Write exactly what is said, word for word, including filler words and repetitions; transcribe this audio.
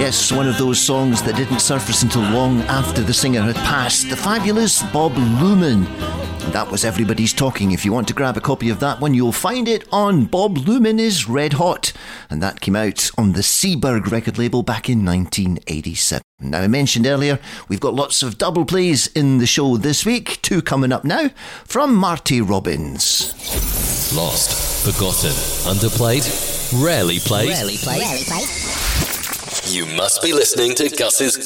Yes, one of those songs that didn't surface until long after the singer had passed. The fabulous Bob Luman. That was Everybody's Talking. If you want to grab a copy of that one, you'll find it on Bob Luman is Red Hot. And that came out on the Seaburg record label back in nineteen eighty-seven. Now, I mentioned earlier, we've got lots of double plays in the show this week. Two coming up now from Marty Robbins. Lost, forgotten, underplayed, rarely played. Rarely played. Rarely played. You must be listening to Gus's